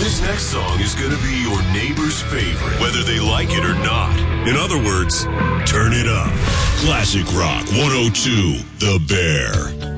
This next song is going to be your neighbor's favorite, whether they like it or not. In other words, turn it up. Classic Rock 102, The Bear.